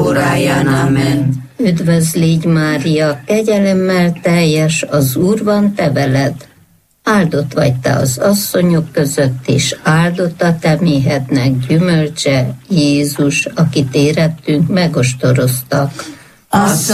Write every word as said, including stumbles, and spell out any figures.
óráján. Amen. Üdvözl légy, Mária, kegyelemmel teljes, az Úr van te veled. Áldott vagy te az asszonyok között, és áldott a te méhednek gyümölcse, Jézus, akit érettünk megostoroztak. Asszonyom,